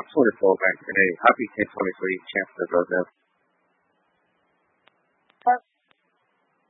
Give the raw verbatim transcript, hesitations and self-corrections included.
I'm twenty-four back today. Happy ten twenty-three, Chancellor Roselle.